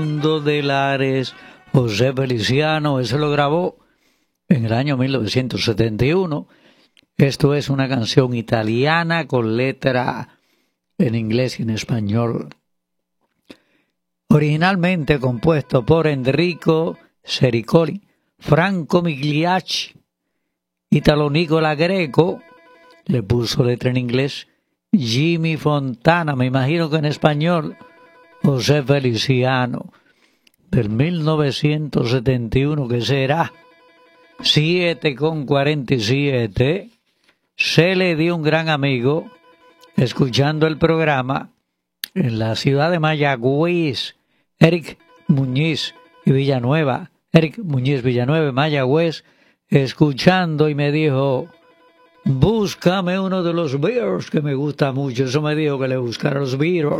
Mundo de Lares, José Feliciano, eso lo grabó en el año 1971. Esto es una canción italiana con letra en inglés y en español. Originalmente compuesto por Enrico Sericoli, Franco Migliacci, Italo Nicola Greco, le puso letra en inglés Jimmy Fontana, me imagino que en español José Feliciano, del 1971, que será 7:47, se le dio un gran amigo escuchando el programa en la ciudad de Mayagüez, Eric Muñiz Villanueva, Mayagüez, escuchando y me dijo, búscame uno de los Beatles que me gusta mucho. Eso me dijo que le buscara los Beatles.